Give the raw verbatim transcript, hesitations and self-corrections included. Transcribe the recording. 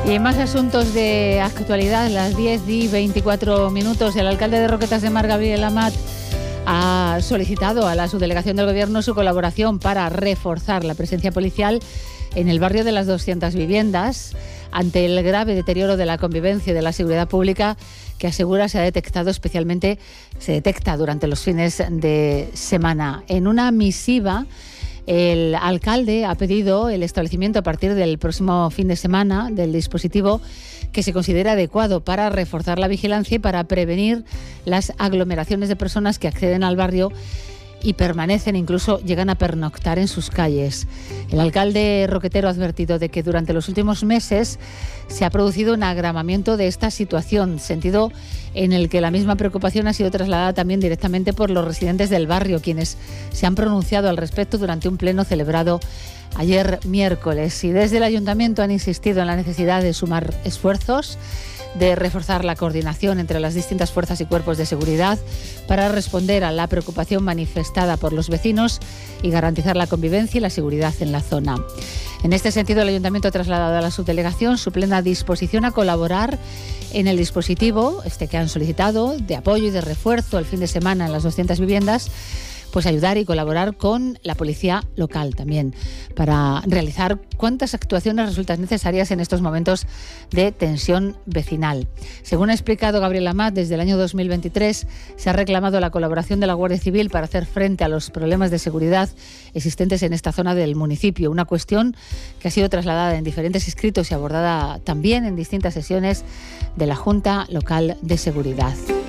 Y más asuntos de actualidad, las diez y veinticuatro minutos. El alcalde de Roquetas de Mar, Gabriel Amat, ha solicitado a la subdelegación del Gobierno su colaboración para reforzar la presencia policial en el barrio de las doscientas viviendas ante el grave deterioro de la convivencia y de la seguridad pública que asegura se ha detectado especialmente, se detecta durante los fines de semana. En una misiva, el alcalde ha pedido el establecimiento a partir del próximo fin de semana del dispositivo que se considera adecuado para reforzar la vigilancia y para prevenir las aglomeraciones de personas que acceden al barrio y permanecen, incluso llegan a pernoctar en sus calles. El alcalde roquetero ha advertido de que durante los últimos meses se ha producido un agravamiento de esta situación, sentido en el que la misma preocupación ha sido trasladada también directamente por los residentes del barrio, quienes se han pronunciado al respecto durante un pleno celebrado ayer miércoles. Y desde el ayuntamiento han insistido en la necesidad de sumar esfuerzos, de reforzar la coordinación entre las distintas fuerzas y cuerpos de seguridad para responder a la preocupación manifestada por los vecinos y garantizar la convivencia y la seguridad en la zona. En este sentido, el Ayuntamiento ha trasladado a la subdelegación su plena disposición a colaborar en el dispositivo este que han solicitado de apoyo y de refuerzo el fin de semana en las doscientas viviendas, pues ayudar y colaborar con la policía local también para realizar cuantas actuaciones resultan necesarias en estos momentos de tensión vecinal. Según ha explicado Gabriel Amat, desde el año dos mil veintitrés se ha reclamado la colaboración de la Guardia Civil para hacer frente a los problemas de seguridad existentes en esta zona del municipio, una cuestión que ha sido trasladada en diferentes escritos y abordada también en distintas sesiones de la Junta Local de Seguridad.